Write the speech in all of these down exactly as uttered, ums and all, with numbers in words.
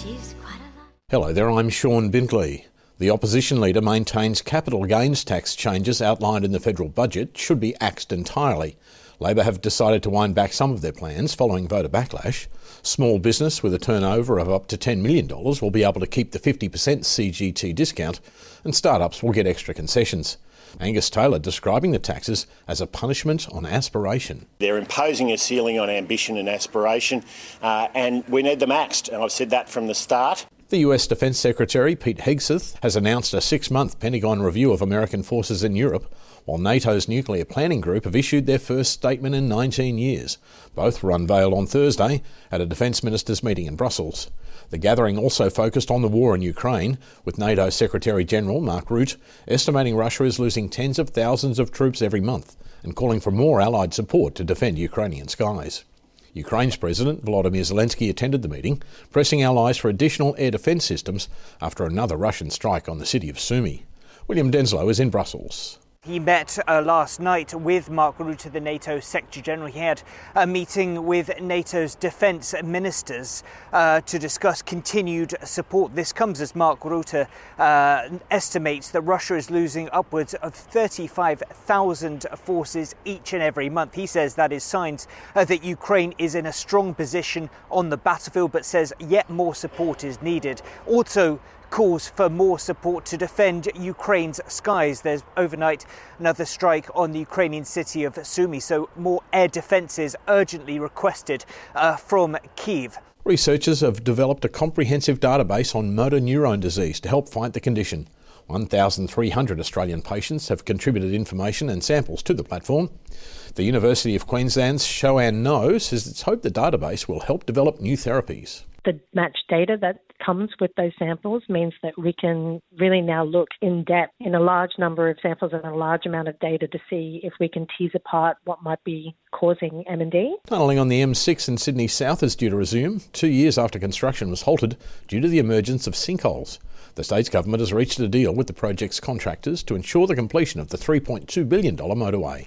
she's quite a lot. Hello there, I'm Sean Bintley. The opposition leader maintains capital gains tax changes outlined in the federal budget should be axed entirely. Labor have decided to wind back some of their plans following voter backlash. Small business with a turnover of up to ten million dollars will be able to keep the fifty percent C G T discount, and startups will get extra concessions. Angus Taylor describing the taxes as a punishment on aspiration. They're imposing a ceiling on ambition and aspiration, uh, and we need them axed, and I've said that from the start. The U S Defence Secretary Pete Hegseth has announced a six-month Pentagon review of American forces in Europe, while NATO's nuclear planning group have issued their first statement in nineteen years. Both were unveiled on Thursday at a defence ministers' meeting in Brussels. The gathering also focused on the war in Ukraine, with NATO Secretary-General Mark Rutte estimating Russia is losing tens of thousands of troops every month and calling for more Allied support to defend Ukrainian skies. Ukraine's President Volodymyr Zelensky attended the meeting, pressing allies for additional air defence systems after another Russian strike on the city of Sumy. William Denslow is in Brussels. He met uh, last night with Mark Rutte, the NATO Secretary-General. He had a meeting with NATO's defence ministers uh, to discuss continued support. This comes as Mark Rutte uh, estimates that Russia is losing upwards of thirty-five thousand forces each and every month. He says that is signs uh, that Ukraine is in a strong position on the battlefield, but says yet more support is needed. Also, calls for more support to defend Ukraine's skies. There's overnight another strike on the Ukrainian city of Sumy, so more air defences urgently requested uh, from Kyiv. Researchers have developed a comprehensive database on motor neurone disease to help fight the condition. one thousand three hundred Australian patients have contributed information and samples to the platform. The University of Queensland's Shoan No says it's hoped the database will help develop new therapies. The matched data that comes with those samples means that we can really now look in depth in a large number of samples and a large amount of data to see if we can tease apart what might be causing M and D. Tunnelling on the M six in Sydney South is due to resume, two years after construction was halted due to the emergence of sinkholes. The state's government has reached a deal with the project's contractors to ensure the completion of the three point two billion dollars motorway.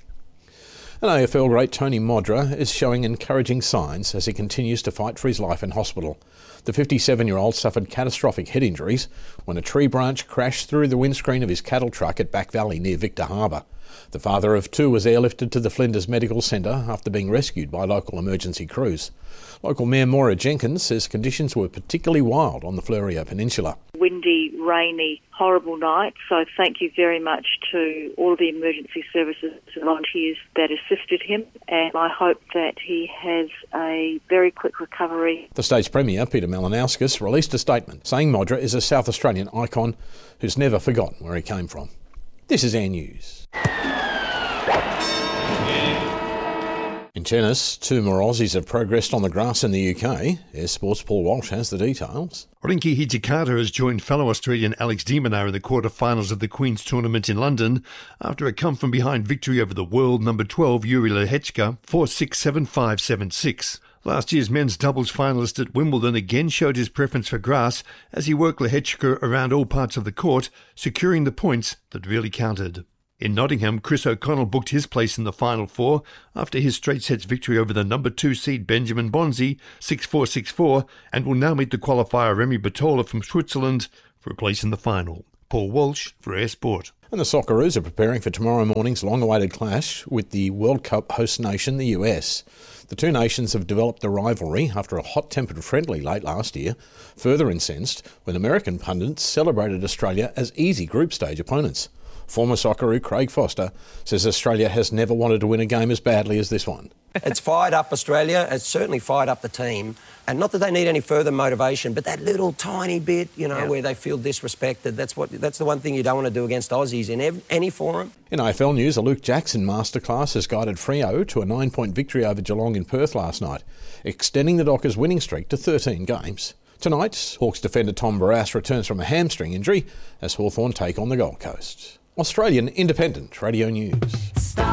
And A F L great Tony Modra is showing encouraging signs as he continues to fight for his life in hospital. The fifty-seven-year-old suffered catastrophic head injuries when a tree branch crashed through the windscreen of his cattle truck at Back Valley near Victor Harbour. The father of two was airlifted to the Flinders Medical Centre after being rescued by local emergency crews. Local Mayor Maura Jenkins says conditions were particularly wild on the Fleurieu Peninsula. Windy, rainy, horrible night. So thank you very much to all of the emergency services and volunteers that assisted him, and I hope that he has a very quick recovery. The state's Premier, Peter Malinauskas, released a statement saying Modra is a South Australian icon who's never forgotten where he came from. This is Air News. In tennis, two more Aussies have progressed on the grass in the U K. Air Sports' Paul Walsh has the details. Rinky Hijikata has joined fellow Australian Alex de Minaur in the quarter-finals of the Queen's Tournament in London after a come-from-behind victory over the world number twelve Yuri Lehechka four six, seven five, seven six. Last year's men's doubles finalist at Wimbledon again showed his preference for grass as he worked Lehechka around all parts of the court, securing the points that really counted. In Nottingham, Chris O'Connell booked his place in the Final Four after his straight sets victory over the number two seed Benjamin Bonzi, six four, six four, and will now meet the qualifier Remy Batola from Switzerland for a place in the final. Paul Walsh for Air Sport. And the Socceroos are preparing for tomorrow morning's long-awaited clash with the World Cup host nation, the U S. The two nations have developed a rivalry after a hot-tempered friendly late last year, further incensed when American pundits celebrated Australia as easy group stage opponents. Former Socceroo Craig Foster says Australia has never wanted to win a game as badly as this one. It's fired up Australia. It's certainly fired up the team. And not that they need any further motivation, but that little tiny bit, you know, yeah. where they feel disrespected, that's what that's the one thing you don't want to do against Aussies in ev- any forum. In A F L news, a Luke Jackson masterclass has guided Freo to a nine-point victory over Geelong in Perth last night, extending the Dockers' winning streak to thirteen games. Tonight, Hawks defender Tom Barrass returns from a hamstring injury as Hawthorn take on the Gold Coast. Australian Independent Radio News.